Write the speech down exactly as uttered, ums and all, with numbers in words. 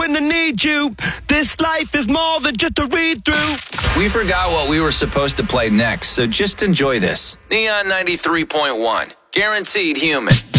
when I need you. This life is more than just a read-through. We forgot what we were supposed to play next, so just enjoy this. Neon ninety-three point one. Guaranteed human.